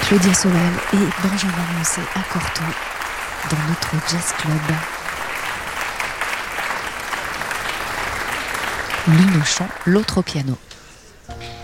Claudia Solal et Benjamin Moncé à Cortot dans notre jazz club. L'une au chant, l'autre au piano.